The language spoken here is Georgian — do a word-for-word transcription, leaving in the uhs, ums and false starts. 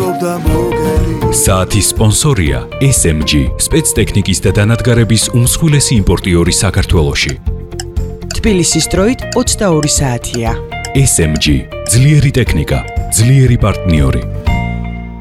ფლობდა მოგელი საათის სპონსორია ეს ემ ჯი, სპეცტექნიკის და დანადგარების უმსხვილესი იმპორტიორი საქართველოში. თბილისის დროით ოცდაორი საათია. ეს ემ ჯი, ძლიერი ტექნიკა, ძლიერი პარტნიორი.